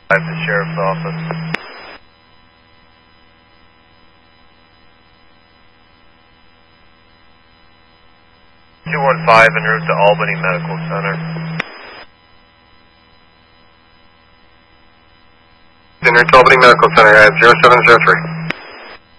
At the sheriff's office. 215 en route to Albany Medical Center. En route to Albany Medical Center at 0703.